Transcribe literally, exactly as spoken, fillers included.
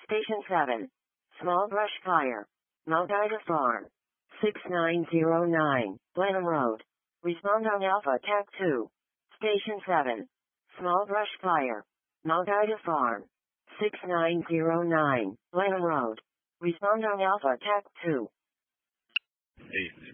Station seven. Small brush fire. Mount Ida Farm. six nine zero nine, Blenheim Road. Respond on Alpha T A C two. Station seven. Small brush fire. Mount Ida Farm. six nine zero nine, Blenheim Road. Respond on Alpha T A C two. Hey.